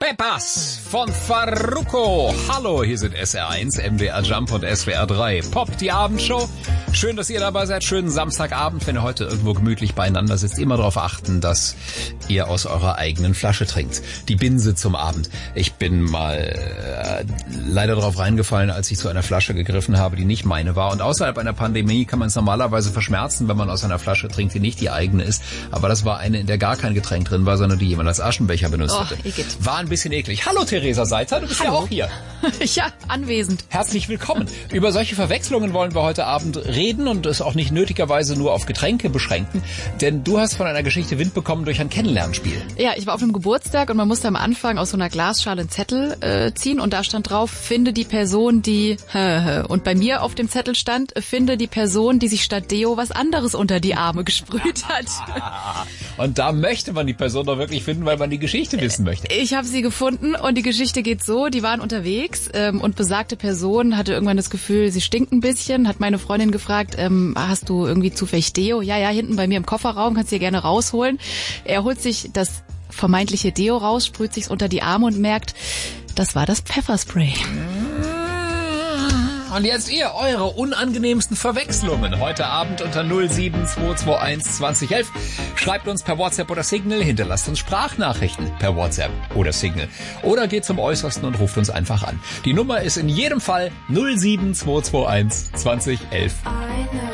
Peppers von Farruko. Hallo, hier sind SR1, MDR Jump und SWR 3. Pop, die Abendshow. Schön, dass ihr dabei seid. Schönen Samstagabend, wenn ihr heute irgendwo gemütlich beieinander sitzt. Immer darauf achten, dass ihr aus eurer eigenen Flasche trinkt. Die Binse zum Abend. Ich bin mal leider drauf reingefallen, als ich zu einer Flasche gegriffen habe, die nicht meine war. Und außerhalb einer Pandemie kann man es normalerweise verschmerzen, wenn man aus einer Flasche trinkt, die nicht die eigene ist. Aber das war eine, in der gar kein Getränk drin war, sondern die jemand als Aschenbecher benutzt hatte. War ein bisschen eklig. Hallo Theresa Seitzer, du bist ja auch hier. Ja, anwesend. Herzlich willkommen. Über solche Verwechslungen wollen wir heute Abend reden und es auch nicht nötigerweise nur auf Getränke beschränken, denn du hast von einer Geschichte Wind bekommen durch ein Kennenlernspiel. Ja, ich war auf einem Geburtstag und man musste am Anfang aus so einer Glasschale einen Zettel ziehen und da stand drauf, finde die Person, die... Und bei mir auf dem Zettel stand, finde die Person, die sich statt Deo was anderes unter die Arme gesprüht hat. Und da möchte man die Person doch wirklich finden, weil man die Geschichte wissen möchte. Ich habe sie gefunden und die Geschichte geht so, die waren unterwegs und besagte Person hatte irgendwann das Gefühl, sie stinkt ein bisschen, hat meine Freundin gefragt, hast du irgendwie zufällig Deo? Ja, hinten bei mir im Kofferraum, kannst du dir gerne rausholen. Er holt sich das vermeintliche Deo raus, sprüht sich's unter die Arme und merkt, das war das Pfefferspray. Und jetzt ihr, eure unangenehmsten Verwechslungen. Heute Abend unter 07221 2011. Schreibt uns per WhatsApp oder Signal, hinterlasst uns Sprachnachrichten per WhatsApp oder Signal. Oder geht zum Äußersten und ruft uns einfach an. Die Nummer ist in jedem Fall 07221 2011.